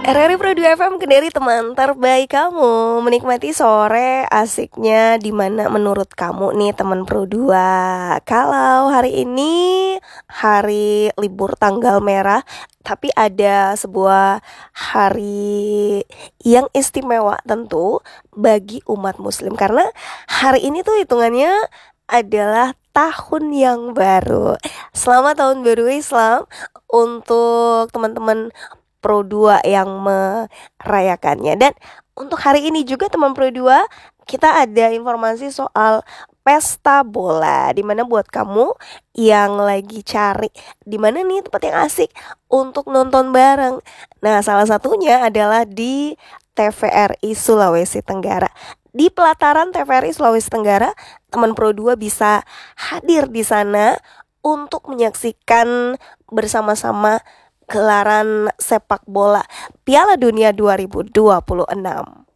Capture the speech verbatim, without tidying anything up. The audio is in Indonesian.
R R I Pro dua F M Kendari, teman terbaik kamu. Menikmati sore asiknya di mana menurut kamu nih teman Pro dua. Kalau hari ini hari libur tanggal merah, tapi ada sebuah hari yang istimewa tentu bagi umat muslim. Karena hari ini tuh hitungannya adalah tahun yang baru. Selamat tahun baru Islam untuk teman-teman Pro dua yang merayakannya. Dan untuk hari ini juga teman Pro dua, kita ada informasi soal pesta bola. Dimana buat kamu yang lagi cari dimana nih tempat yang asik untuk nonton bareng, nah salah satunya adalah di T V R I Sulawesi Tenggara. Di pelataran T V R I Sulawesi Tenggara, teman Pro dua bisa hadir di sana untuk menyaksikan bersama-sama gelaran sepak bola Piala Dunia dua ribu dua puluh enam.